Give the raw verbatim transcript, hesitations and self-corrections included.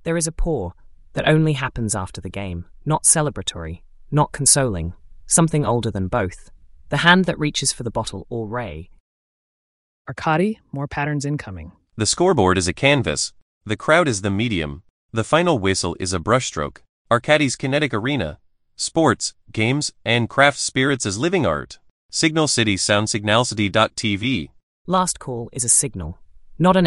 There is a pause that only happens after the game, not celebratory, not consoling, something older than both. The hand that reaches for the bottle or ray. Arkady, more patterns incoming. The scoreboard is a canvas. The crowd is the medium. The final whistle is a brushstroke. Arkady's kinetic arena. Sports, games, and craft spirits as living art. Signal City Sound Signalcity dot T V. Last call is a signal, not an